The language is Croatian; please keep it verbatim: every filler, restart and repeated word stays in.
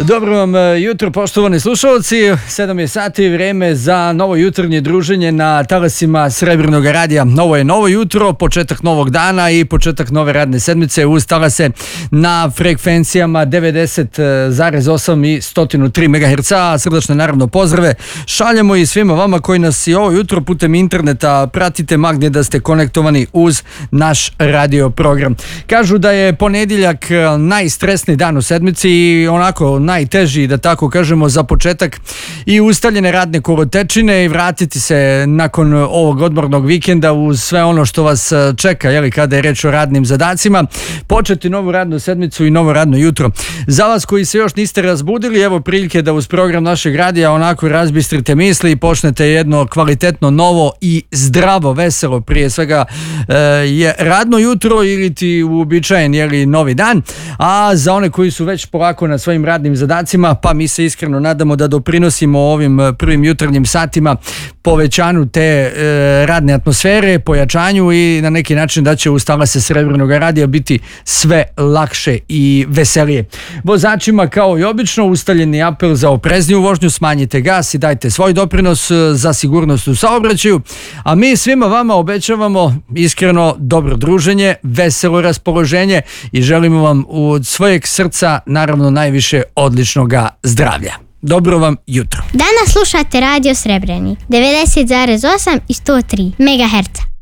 Dobro vam jutro, poštovani slušalci. sedam je sati, vreme za novo jutarnje druženje na talasima Srebrnog radija. Novo je novo jutro, početak novog dana i početak nove radne sedmice uz talase na frekvencijama devedeset zarez osam i sto tri megaherca. Srdačne naravno pozdrave šaljemo i svima vama koji nas i ovo jutro putem interneta pratite, ma gdje da ste konektovani uz naš radio program. Kažu da je ponedjeljak najstresniji dan u sedmici i onako najteži, da tako kažemo, za početak i ustaljene radne kolotečine i vratiti se nakon ovog odmornog vikenda uz sve ono što vas čeka, jeli, kada je reč o radnim zadacima, početi novu radnu sedmicu i novo radno jutro. Za vas koji se još niste razbudili, evo prilike da uz program našeg radija onako razbistrite misli i počnete jedno kvalitetno, novo i zdravo, veselo, prije svega e, je radno jutro ili ti uobičajen, jeli, novi dan. A za one koji su već polako na svojim radnim zadacima, pa mi se iskreno nadamo da doprinosimo ovim prvim jutarnjim satima povećanju te e, radne atmosfere, pojačanju i na neki način da će uz talase Srebrnog radija biti sve lakše i veselije. Vozačima kao i obično ustaljeni apel za oprezniju vožnju, smanjite gas i dajte svoj doprinos za sigurnost u saobraćaju, a mi svima vama obećavamo iskreno dobro druženje, veselo raspoloženje i želimo vam od svojeg srca naravno najviše odličnog zdravlja. Dobro vam jutro. Danas slušate Radio Srebreni devedeset zarez osam i sto tri megaherca.